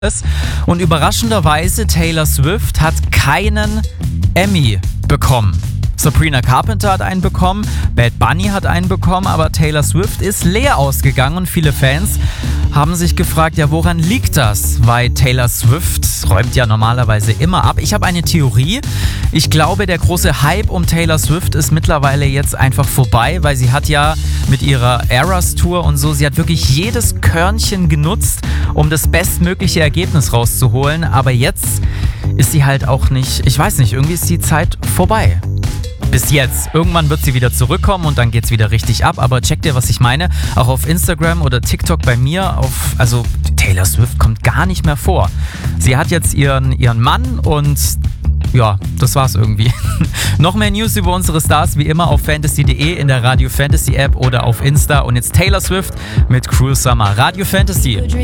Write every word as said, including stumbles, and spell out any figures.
ist. Und überraschenderweise Taylor Swift hat keinen Emmy bekommen. Sabrina Carpenter hat einen bekommen, Bad Bunny hat einen bekommen, aber Taylor Swift ist leer ausgegangen und viele Fans haben sich gefragt, ja, woran liegt das? Weil Taylor Swift räumt ja normalerweise immer ab. Ich habe eine Theorie. Ich glaube, der große Hype um Taylor Swift ist mittlerweile jetzt einfach vorbei, weil sie hat ja mit ihrer Eras Tour und so, sie hat wirklich jedes Körnchen genutzt, um das bestmögliche Ergebnis rauszuholen. Aber jetzt ist sie halt auch nicht, ich weiß nicht, irgendwie ist die Zeit vorbei. Bis jetzt. Irgendwann wird sie wieder zurückkommen und dann geht's wieder richtig ab. Aber checkt ihr, was ich meine? Auch auf Instagram oder TikTok bei mir, auf, also Taylor Swift kommt gar nicht mehr vor. Sie hat jetzt ihren, ihren Mann und ja, das war's irgendwie. Noch mehr News über unsere Stars wie immer auf fantasy punkt de, in der Radio Fantasy App oder auf Insta. Und jetzt Taylor Swift mit Cruel Summer. Radio Fantasy.